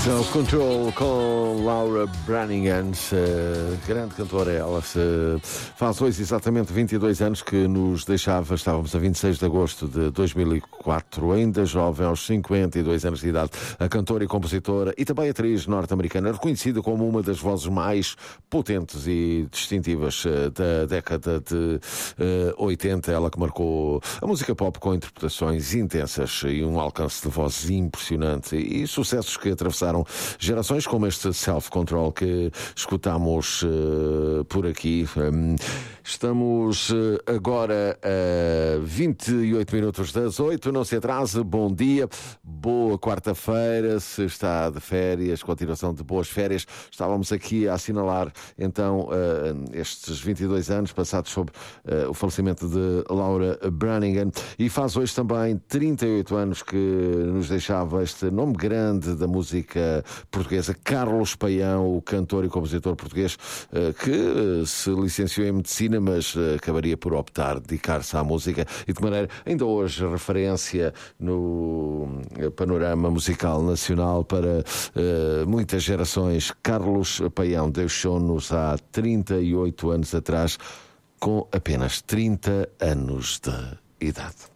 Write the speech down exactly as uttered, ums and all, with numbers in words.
Self-Control com Laura Branigan, uh, grande cantora ela. Uh, faz hoje exatamente vinte e dois anos que nos deixava. Estávamos a vinte e seis de agosto de dois mil e quatro, ainda jovem, aos cinquenta e dois anos de idade. A cantora e compositora e também atriz norte-americana, reconhecida como uma das vozes mais potentes e distintivas uh, da década de uh, oitenta. Ela que marcou a música pop com interpretações intensas e um alcance de voz impressionante e sucessos que atravessaram gerações, como este Self-Control que escutamos uh, por aqui. Um, estamos uh, agora a vinte e oito minutos das oito, não se atrase, bom dia, boa quarta-feira, se está de férias, continuação de boas férias. Estávamos aqui a assinalar então uh, estes vinte e dois anos passados sobre uh, o falecimento de Laura Branigan, e faz hoje também trinta e oito anos que nos deixava este nome grande da música portuguesa, Carlos Paião, o cantor e compositor português que se licenciou em medicina, mas acabaria por optar dedicar-se à música e de maneira ainda hoje referência no panorama musical nacional para uh, muitas gerações. Carlos Paião deixou-nos há trinta e oito anos atrás, com apenas trinta anos de idade.